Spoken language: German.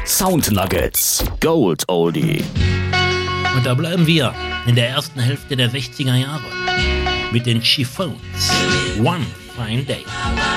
Sound Nuggets, Gold Oldie. Und da bleiben wir in der ersten Hälfte der 60er Jahre mit den Chiffons. One Fine Day.